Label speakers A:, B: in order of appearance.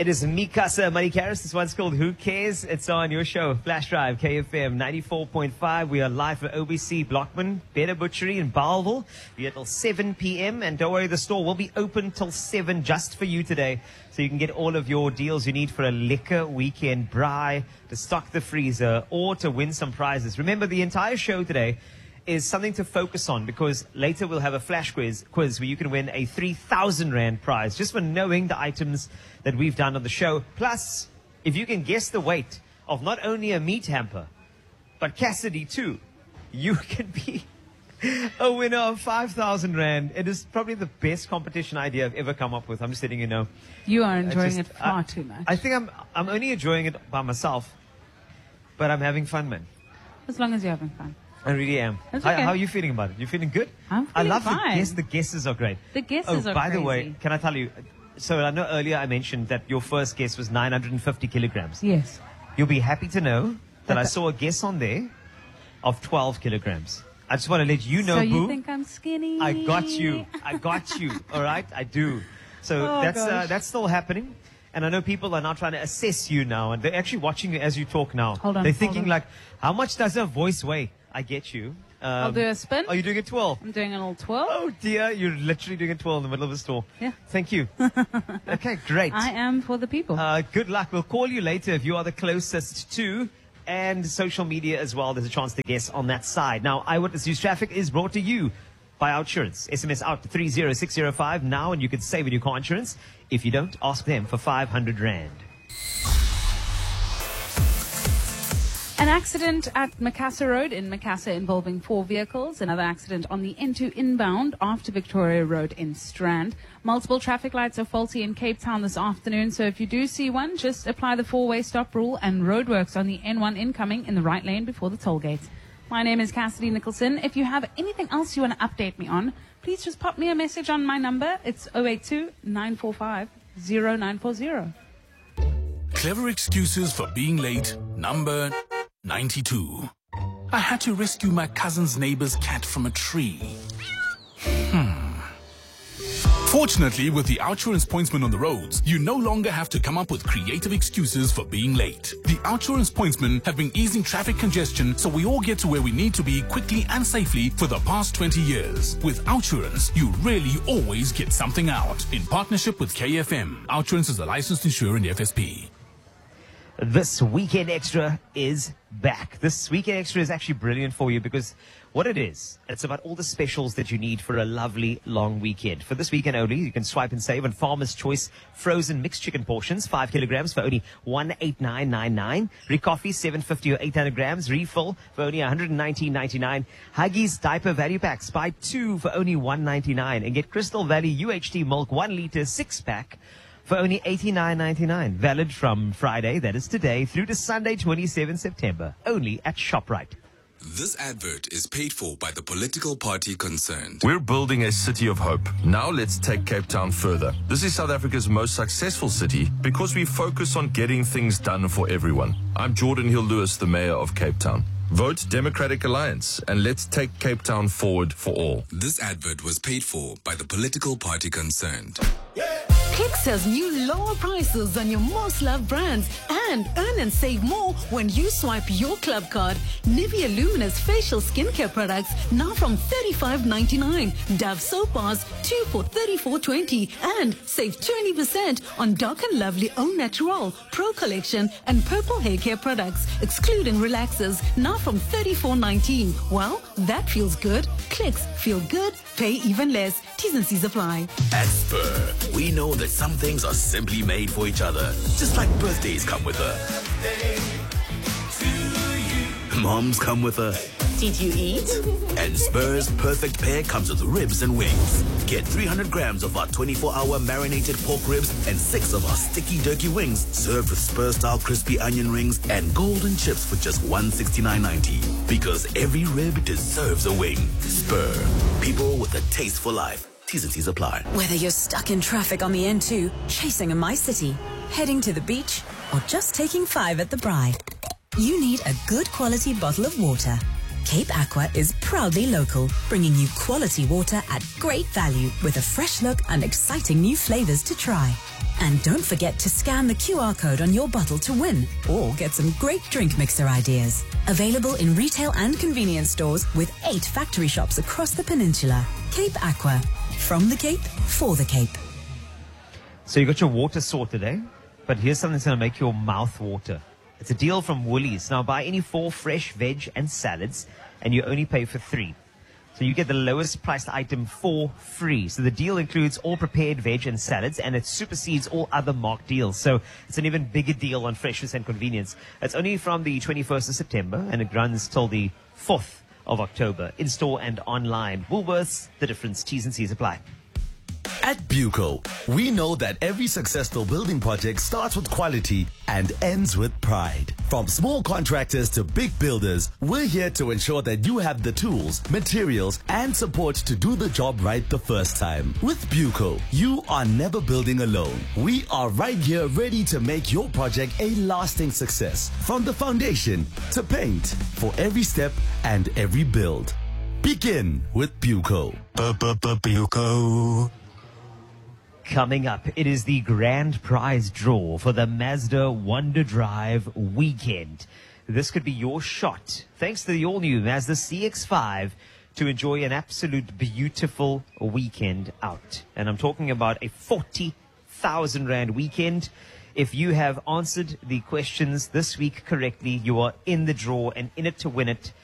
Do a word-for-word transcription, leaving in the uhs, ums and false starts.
A: It is Mikasa Marikaris. This one's called Who Cares? It's on your show, Flash Drive, K F M ninety-four point five. We are live at O B C Blockman, Better Butchery in Bellville. We're till seven p.m. And don't worry, the store will be open till seven just for you today. So you can get all of your deals you need for a liquor weekend braai, to stock the freezer, or to win some prizes. Remember, the entire show today is something to focus on, because later we'll have a flash quiz, quiz where you can win a three thousand rand prize just for knowing the items that we've done on the show. Plus, if you can guess the weight of not only a meat hamper, but Cassidy too, you can be a winner of five thousand rand. It is probably the best competition idea I've ever come up with. I'm just letting you know.
B: You are enjoying
A: just,
B: it far
A: I,
B: too much.
A: I think I'm, I'm only enjoying it by myself, but I'm having fun, man.
B: As long as you're having fun.
A: I really am.
B: That's
A: How,
B: okay.
A: how are you feeling about it? You feeling good?
B: I'm
A: I
B: feeling
A: love
B: fine.
A: the guess. The guesses are great.
B: The guesses
A: oh,
B: are
A: by
B: crazy.
A: the way, can I tell you? So I know earlier I mentioned that your first guess was nine hundred fifty kilograms.
B: Yes.
A: You'll be happy to know that I saw a guess on there of twelve kilograms. I just want to let you know,
B: so you
A: boo.
B: think I'm skinny?
A: I got you. I got you. All right, I do. So
B: Oh,
A: that's uh,
B: gosh.
A: that's still happening. And I know people are now trying to assess you now, and they're actually watching you as you talk now.
B: Hold on,
A: They're
B: hold
A: thinking
B: on.
A: like, how much does her voice weigh? I get you. Um,
B: I'll do a spin.
A: Are you doing a twirl?
B: I'm doing a little twirl.
A: Oh dear, you're literally doing a twirl in the middle of a store.
B: Yeah.
A: Thank you. Okay, great.
B: I am for the people.
A: Uh, good luck. We'll call you later if you are the closest to, and social media as well. There's a chance to guess on that side. Now, Eyewitness News Traffic is brought to you by Outsurance. S M S out to three zero six zero five now, and you can save with your car insurance. If you don't, ask them for five hundred rand.
B: An accident at Macassar Road in Macassar involving four vehicles. Another accident on the N two inbound after Victoria Road in Strand. Multiple traffic lights are faulty in Cape Town this afternoon, so if you do see one, just apply the four-way stop rule, and roadworks on the N one incoming in the right lane before the toll gate. My name is Cassidy Nicholson. If you have anything else you want to update me on, please just pop me a message on my number. It's zero eight two, nine four five, zero nine four zero.
C: Clever excuses for being late. Number ninety-two. I had to rescue my cousin's neighbor's cat from a tree. Hmm. Fortunately, with the Outsurance pointsman on the roads, you no longer have to come up with creative excuses for being late. The Outsurance pointsmen have been easing traffic congestion so we all get to where we need to be quickly and safely for the past twenty years. With Outsurance, you really always get something out. In partnership with K F M, Outsurance is a licensed insurer in F S P.
A: This Weekend Extra is back. This Weekend Extra is actually brilliant for you, because what it is, it's about all the specials that you need for a lovely long weekend. For this weekend only, you can swipe and save on Farmer's Choice frozen mixed chicken portions, five kilograms for only one eighty-nine ninety-nine. Recoffee, seven fifty or eight hundred grams. Refill for only one nineteen ninety-nine. Huggies diaper value packs, buy two for only one ninety-nine. And get Crystal Valley U H T milk one liter six pack for only eighty-nine ninety-nine. Valid from Friday, that is today, through to Sunday, twenty-seventh September. Only at ShopRite.
D: This advert is paid for by the political party concerned.
E: We're building a city of hope. Now let's take Cape Town further. This is South Africa's most successful city because we focus on getting things done for everyone. I'm Jordan Hill-Lewis, the mayor of Cape Town. Vote Democratic Alliance and let's take Cape Town forward for all.
D: This advert was paid for by the political party concerned.
F: Clicks has new lower prices on your most loved brands, and earn and save more when you swipe your club card. Nivea Luminous facial skincare products now from thirty-five ninety-nine. Dove soap bars two for thirty-four twenty, and save twenty percent on Dark and Lovely Au Natural, Pro Collection and Purple Hair Care products, excluding relaxers, now from thirty-four nineteen. Well, that feels good. Clicks feel good, pay even less. T's and C's apply.
G: At Spur, we know that some things are simply made for each other. Just like birthdays come with a... Moms come with a...
F: Did you eat?
G: And Spur's perfect pair comes with ribs and wings. Get three hundred grams of our twenty-four hour marinated pork ribs and six of our sticky turkey wings, served with Spur-style crispy onion rings and golden chips for just one sixty-nine ninety. Because every rib deserves a wing. Spur. People with a taste for life. T's and C's apply.
H: Whether you're stuck in traffic on the N two, chasing a My City, heading to the beach, or just taking five at the Braai, you need a good quality bottle of water. Cape Aqua is proudly local, bringing you quality water at great value with a fresh look and exciting new flavors to try. And don't forget to scan the Q R code on your bottle to win or get some great drink mixer ideas. Available in retail and convenience stores with eight factory shops across the peninsula. Cape Aqua. From the Cape, for the Cape.
A: So you got your water sorted, eh? But here's something that's going to make your mouth water. It's a deal from Woolies. Now buy any four fresh veg and salads and you only pay for three. So you get the lowest priced item for free. So the deal includes all prepared veg and salads, and it supersedes all other mock deals. So it's an even bigger deal on freshness and convenience. It's only from the twenty-first of September, and it runs till the fourth of October, in store and online. Woolworths, the difference. T's and C's apply.
G: At Buco, we know that every successful building project starts with quality and ends with pride. From small contractors to big builders, we're here to ensure that you have the tools, materials, and support to do the job right the first time. With Buco, you are never building alone. We are right here ready to make your project a lasting success. From the foundation to paint, for every step and every build. Begin with Buco.
C: Buco.
A: Coming up, it is the grand prize draw for the Mazda Wonder Drive weekend. This could be your shot, thanks to the all-new Mazda C X five, to enjoy an absolute beautiful weekend out. And I'm talking about a forty thousand rand weekend. If you have answered the questions this week correctly, you are in the draw and in it to win it.